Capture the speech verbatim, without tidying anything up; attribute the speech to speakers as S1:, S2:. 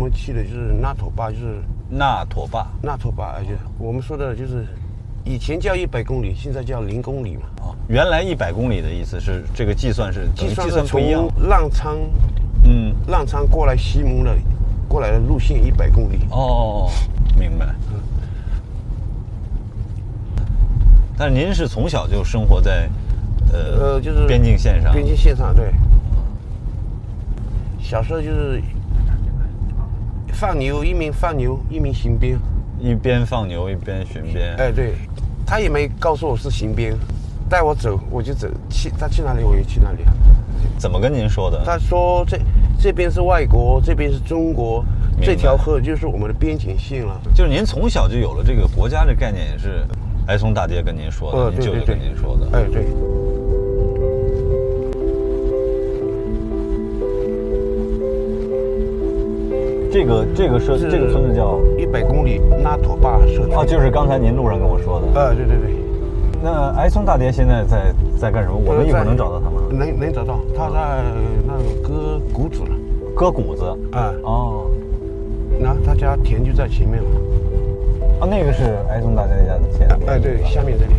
S1: 们去的就是纳妥坝，就是
S2: 纳妥坝。
S1: 纳妥坝，而且我们说的就是以前叫一百公里，现在叫零公里嘛。
S2: 哦，原来一百公里的意思是这个计算是
S1: 计算
S2: 计算不一样。
S1: 浪昌，
S2: 嗯，
S1: 浪昌过来西蒙的过来的路线一百公里。
S2: 哦，明白。嗯。但您是从小就生活在，呃
S1: 呃，就是
S2: 边境线上。
S1: 边境线上，对。小时候就是放牛，一面放牛一面行边，
S2: 一边放牛一边巡边。
S1: 哎，对，他也没告诉我是行边，带我走我就走，去他去哪里我就去哪里。
S2: 怎么跟您说的？
S1: 他说这这边是外国，这边是中国，这条河就是我们的边境线了。
S2: 就是您从小就有了这个国家的概念，也是埃松大爹跟您说的，
S1: 呃、
S2: 您舅舅跟您说的。
S1: 哎，对。
S2: 这个这个社这个村子叫
S1: 一百公里纳妥坝社区。
S2: 哦，就是刚才您路上跟我说的。
S1: 啊，对对对。
S2: 那埃松大爹现在在在干什么？我们一会儿能找到他吗？
S1: 能能找到，他在那个割谷子了。
S2: 割谷子。
S1: 啊。
S2: 哦。
S1: 那他家田就在前面了。
S2: 啊，那个是埃松大爹家的田。
S1: 哎，对，下面这里。